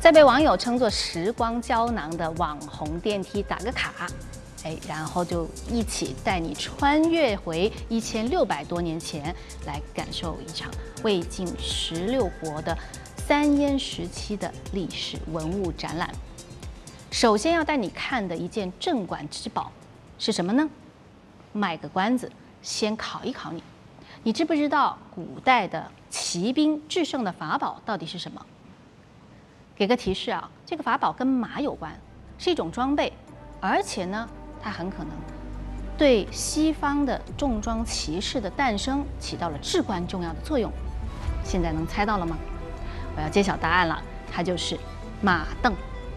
在被网友称作时光胶囊的网红电梯打个卡，然后就一起带你穿越回1600多年前，来感受一场魏晋16国的3燕时期的历史文物展览。首先要带你看的一件镇馆之宝是什么呢？卖个关子，先考一考你，你知不知道古代的骑兵制胜的法宝到底是什么？给个提示啊，这个法宝跟马有关，是一种装备，而且呢，它很可能对西方的重装骑士的诞生起到了至关重要的作用。现在能猜到了吗？我要揭晓答案了，它就是马镫。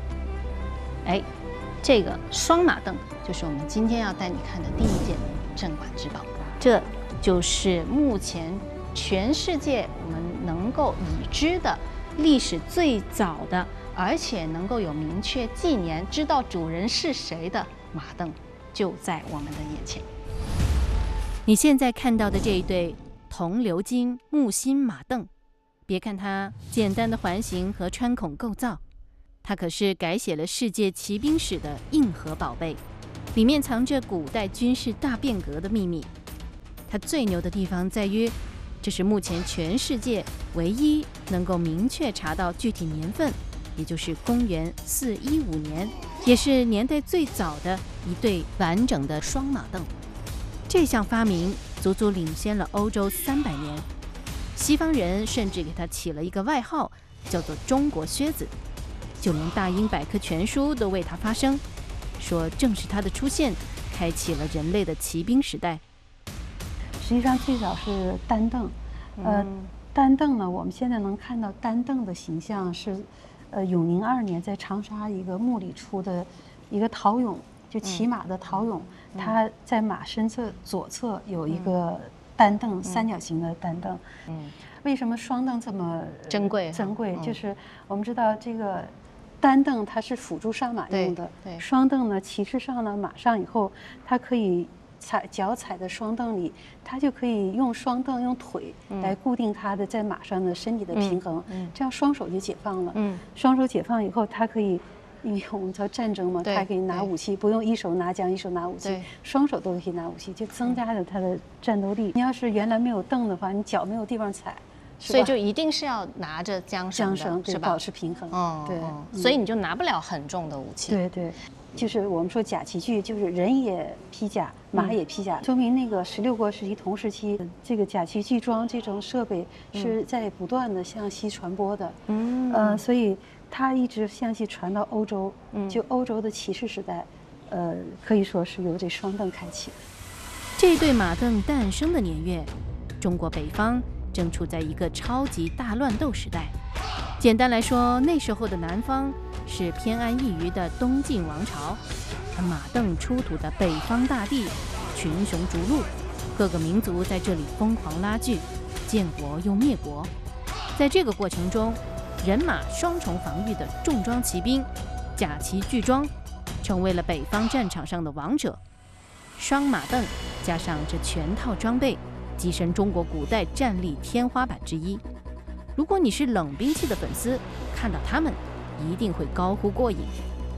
这个双马镫就是我们今天要带你看的第一件镇馆之宝，这就是目前全世界我们能够已知的历史最早的，而且能够有明确纪年，知道主人是谁的马镫，就在我们的眼前。 你现在看到的这一对铜鎏金木心马镫，别看它简单的环形和穿孔构造，它可是改写了世界骑兵史的硬核宝贝，里面藏着古代军事大变革的秘密。它最牛的地方在于，这是目前全世界唯一能够明确查到具体年份，也就是公元415年，也是年代最早的一对完整的双马镫。这项发明足足领先了欧洲300年，西方人甚至给它起了一个外号，叫做中国靴子，就连大英百科全书都为它发声，说正是它的出现开启了人类的骑兵时代。 实际上最早是单镫，单镫呢，我们现在能看到单镫的形象是，永宁2年在长沙一个墓里出的一个陶俑，就骑马的陶俑，它在马身侧左侧有一个单镫，三角形的单镫。为什么双镫这么珍贵？就是我们知道这个单镫它是辅助上马用的，双镫呢，骑士上了马上以后，它可以脚踩在双镫里，它就可以用双镫用腿来固定它的在马上的身体的平衡，这样双手就解放了。双手解放以后，它可以，因为我们叫战争嘛，它可以拿武器，不用一手拿枪一手拿武器，双手都可以拿武器，就增加了它的战斗力。你要是原来没有镫的话，你脚没有地方踩。 所以就一定是要拿着缰绳的，是吧？ 保持平衡。对， 所以你就拿不了很重的武器。 对，就是我们说甲骑具，就是人也披甲，马也披甲，说明那个16国时期同时期，这个甲骑具装这种设备是在不断的向西传播的。所以它一直向西传到欧洲，就欧洲的骑士时代，可以说是由这双镫开启的。 这对马镫诞生的年月，中国北方正处在一个超级大乱斗时代。简单来说，那时候的南方是偏安一隅的东晋王朝，而马镫出土的北方大地群雄逐鹿，各个民族在这里疯狂拉锯，建国又灭国。在这个过程中，人马双重防御的重装骑兵甲骑巨装成为了北方战场上的王者。双马镫加上这全套装备，跻身中国古代战力天花板之一。如果你是冷兵器的粉丝，看到他们一定会高呼过瘾。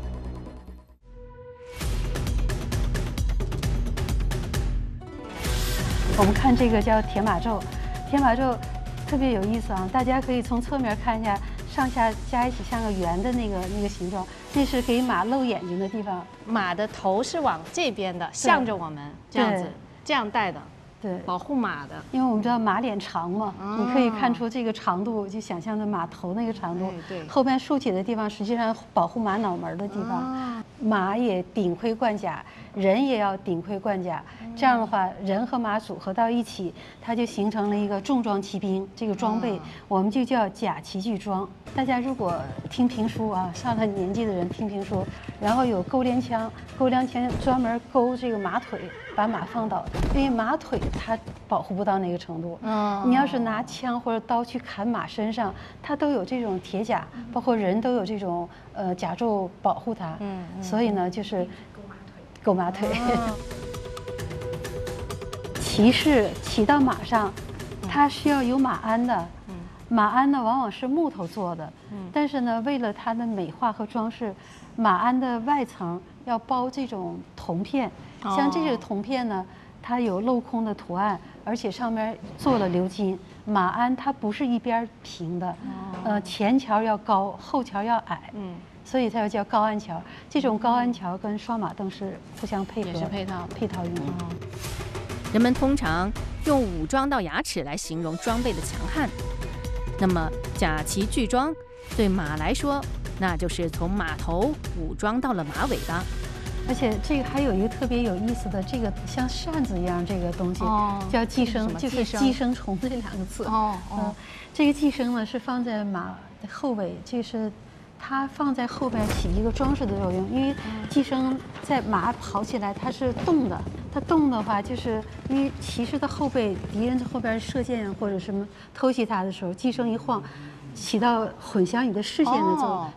我们看这个叫铁马胄，铁马胄特别有意思啊，大家可以从侧面看一下，上下加一起像个圆的那个形状，那是给马露眼睛的地方。 马的头是往这边的，向着我们这样子，这样戴的。 对， 保护马的， 因为我们知道马脸长嘛，你可以看出这个长度，就想象着马头那个长度。 对， 后边竖起的地方实际上保护马脑门的地方。马也顶盔贯甲，人也要顶盔贯甲。这样的话，人和马组合到一起，它就形成了一个重装骑兵。这个装备我们就叫甲骑巨装。大家如果听评书啊，上了年纪的人听评书，然后有钩镰枪，钩镰枪专门钩这个马腿，把马放倒，因为马腿它保护不到那个程度。你要是拿枪或者刀去砍马身上，它都有这种铁甲，包括人都有这种甲胄保护它。所以呢，就是钩马腿。骑士骑到马上，他需要有马鞍的。 马鞍呢往往是木头做的，但是呢，为了它的美化和装饰，马鞍的外层要包这种铜片。像这个铜片呢，它有镂空的图案，而且上面做了鎏金。马鞍它不是一边平的，前桥要高，后桥要矮，所以它要叫高鞍桥。这种高鞍桥跟双马镫是互相配合， 也是配套用的。 人们通常用武装到牙齿来形容装备的强悍，那么甲骑巨装对马来说，那就是从马头武装到了马尾巴。 而且这个还有一个特别有意思的，这个像扇子一样这个东西，叫寄生，就是寄生虫这2个字。这个寄生呢是放在马的后尾，就是它放在后边起一个装饰的作用。因为寄生在马跑起来它是动的，它动的话，就是因为骑士的后背，敌人在后边射箭或者什么偷袭他的时候，寄生一晃，起到混淆你的视线的作用。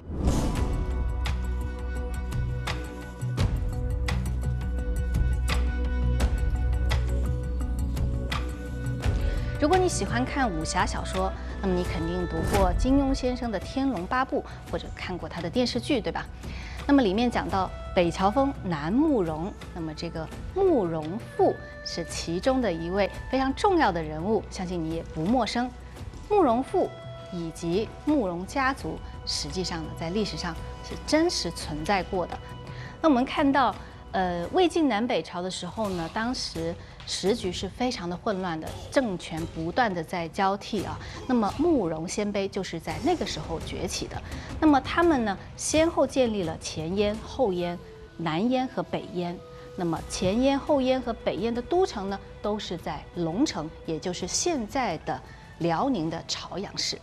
如果你喜欢看武侠小说，那么你肯定读过金庸先生的《天龙八部》，或者看过他的电视剧，对吧？那么里面讲到北乔峰南慕容，那么这个慕容复是其中的一位非常重要的人物，相信你也不陌生。慕容复以及慕容家族，实际上呢，在历史上是真实存在过的。那我们看到，魏晋南北朝的时候呢，当时时局是非常的混乱的，政权不断的在交替啊。那么慕容鲜卑就是在那个时候崛起的。那么他们呢，先后建立了前燕、后燕、南燕和北燕。那么前燕、后燕和北燕的都城呢，都是在龙城，也就是现在的辽宁的朝阳市。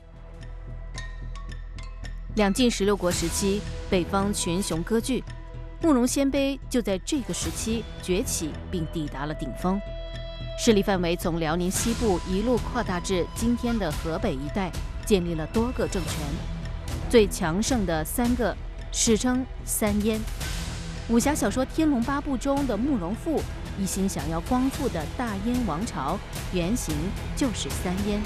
两晋16国时期，北方群雄割据。慕容鲜卑就在这个时期崛起并抵达了顶峰，势力范围从辽宁西部一路扩大至今天的河北一带，建立了多个政权。最强盛的3个史称三燕。武侠小说《天龙八部》中的慕容复一心想要光复的大燕王朝，原型就是三燕。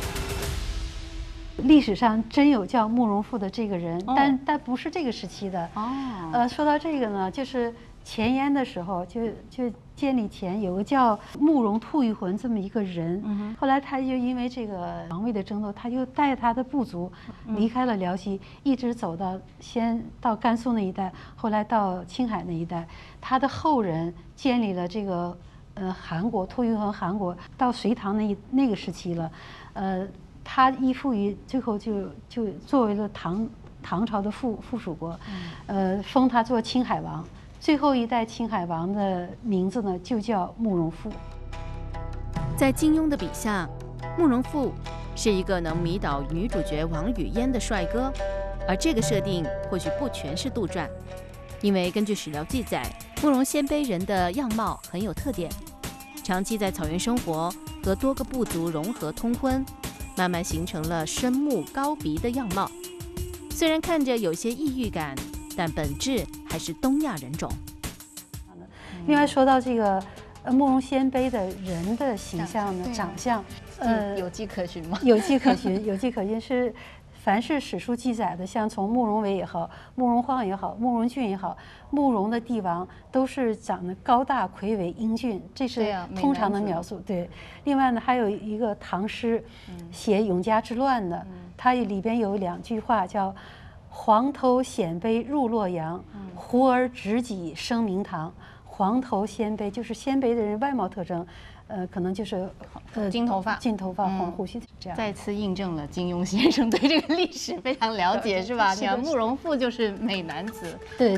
历史上真有叫慕容复的这个人，但不是这个时期的。说到这个呢，就是前燕的时候，就建立前有个叫慕容吐谷浑这么一个人。后来他就因为这个王位的争斗，他就带他的部族离开了辽西，一直走到先到甘肃那一带，后来到青海那一带。他的后人建立了这个韩国，吐谷浑韩国，到隋唐那个时期了。他依附于最后就作为了唐朝的附属国，封他做青海王。最后一代青海王的名字呢，就叫慕容复。 在金庸的笔下，慕容复是一个能迷倒女主角王语嫣的帅哥，而这个设定或许不全是杜撰，因为根据史料记载，慕容鲜卑人的样貌很有特点，长期在草原生活，和多个部族融合通婚，慢慢形成了深目高鼻的样貌。虽然看着有些异域感，但本质还是东亚人种。 另外说到这个慕容鲜卑的人的形象呢，长相， 有迹可循吗？ 有迹可循，有迹可循是。凡是史书记载的，像从慕容伟也好，慕容晃也好，慕容俊也好，慕容的帝王都是长得高大魁伟英俊，这是通常的描述。对，另外呢，还有一个唐诗，写永嘉之乱的，它里边有2句话叫“黄头鲜卑入洛阳，胡儿执戟升明堂”。黄头鲜卑就是鲜卑的人外貌特征。可能就是金头发、 黄胡须这样。 再次印证了金庸先生对这个历史非常了解，是吧？你看慕容复就是美男子。 对。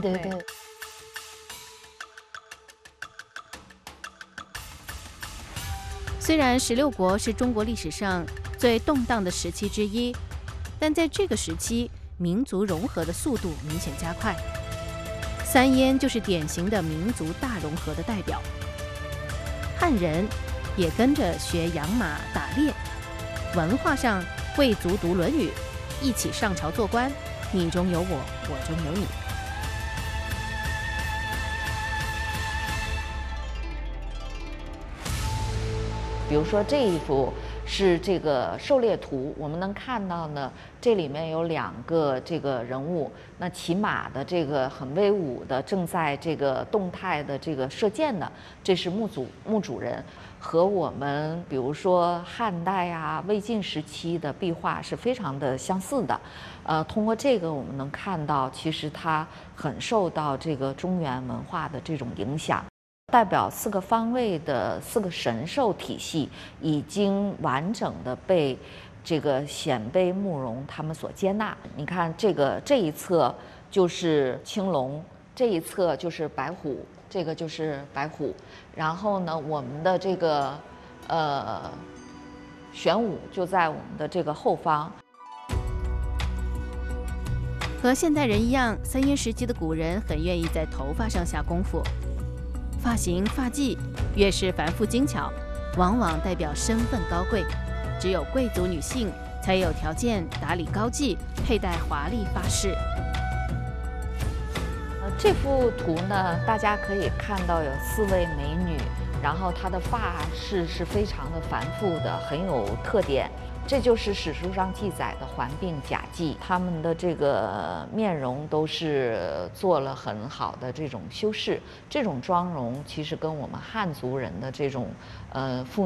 虽然16国是中国历史上最动荡的时期之一，但在这个时期，民族融合的速度明显加快。三燕就是典型的民族大融合的代表。汉人也跟着学养马打猎，文化上贵族读《论语》，一起上朝做官，你中有我，我中有你。 比如说这一幅是这个狩猎图。我们能看到呢，这里面有2个这个人物，那骑马的这个很威武的，正在这个动态的这个射箭的，这是墓主人。和我们比如说汉代啊、魏晋时期的壁画是非常的相似的，通过这个我们能看到，其实它很受到这个中原文化的这种影响。代表4个方位的4个神兽体系已经完整的被这个鲜卑慕容他们所接纳。你看这一侧就是青龙，这一侧就是白虎。这个就是白虎，然后呢，我们的这个玄武就在我们的这个后方。 和现代人一样，三殷时期的古人很愿意在头发上下功夫，发型发髻越是繁复精巧，往往代表身份高贵，只有贵族女性才有条件打理高髻，佩戴华丽发饰。 这幅图呢，大家可以看到有4位美女，然后她的发饰是非常的繁复的，很有特点。这就是史书上记载的环并甲髻，她们的这个面容都是做了很好的这种修饰。这种妆容其实跟我们汉族人的这种妇